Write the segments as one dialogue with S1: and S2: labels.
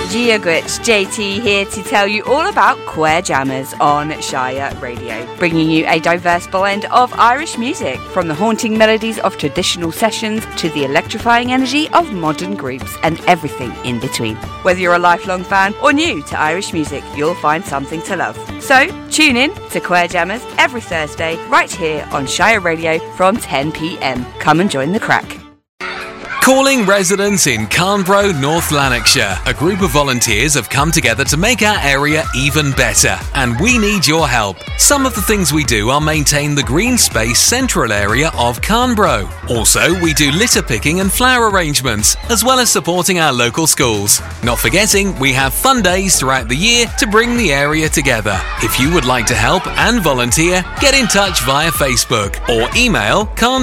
S1: Gia Gwitch, JT here to tell you all about Queer Jammers on Shire Radio, bringing you a diverse blend of Irish music, from the haunting melodies of traditional sessions to the electrifying energy of modern groups and everything in between. Whether you're a lifelong fan or new to Irish music, you'll find something to love. So tune in to Queer Jammers every Thursday right here on Shire Radio from 10 p.m. Come and join the crack.
S2: Calling residents in Carnbro, North Lanarkshire. A group of volunteers have come together to make our area even better, and we need your help. Some of the things we do are maintain the green space central area of Carnbro. Also, we do litter picking and flower arrangements, as well as supporting our local schools. Not forgetting, we have fun days throughout the year to bring the area together. If you would like to help and volunteer, get in touch via Facebook or email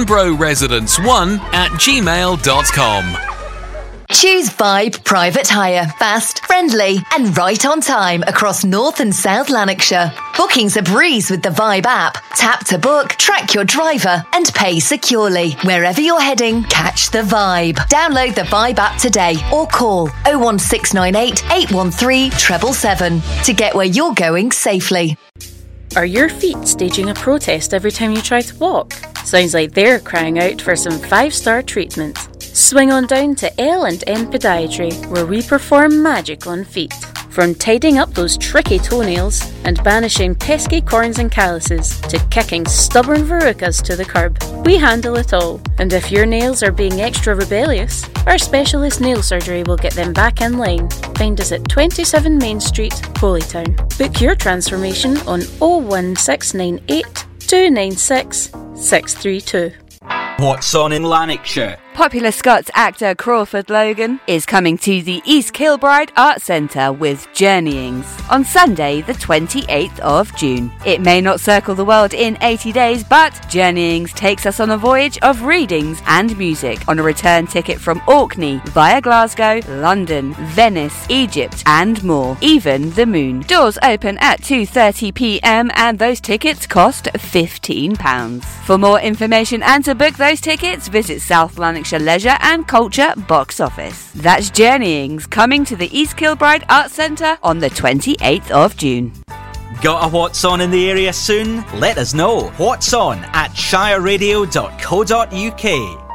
S2: carnbroresidents1@gmail.com.
S3: Choose Vibe Private Hire. Fast, friendly and right on time across North and South Lanarkshire. Bookings a breeze with the Vibe app. Tap to book, track your driver and pay securely. Wherever you're heading, catch the Vibe. Download the Vibe app today or call 01698 813 777 to get where you're going safely.
S4: Are your feet staging a protest every time you try to walk? Sounds like they're crying out for some 5-star treatment. Swing on down to L&M Podiatry, where we perform magic on feet. From tidying up those tricky toenails and banishing pesky corns and calluses to kicking stubborn verrucas to the curb, we handle it all. And if your nails are being extra rebellious, our specialist nail surgery will get them back in line. Find us at 27 Main Street, Holytown. Book your transformation on 01698 296 632.
S5: What's on in Lanarkshire?
S1: Popular Scots actor Crawford Logan is coming to the East Kilbride Arts Centre with Journeyings on Sunday the 28th of June. It may not circle the world in 80 days, but Journeyings takes us on a voyage of readings and music on a return ticket from Orkney via Glasgow, London, Venice, Egypt and more, even the moon. Doors open at 2:30 p.m. and those tickets cost £15. For more information and to book those tickets, visit South Lanarkshire Leisure and Culture box office. That's Journeyings coming to the East Kilbride Arts Centre on the 28th of June.
S5: Got a What's On in the area soon? Let us know. What's On at shireradio.co.uk.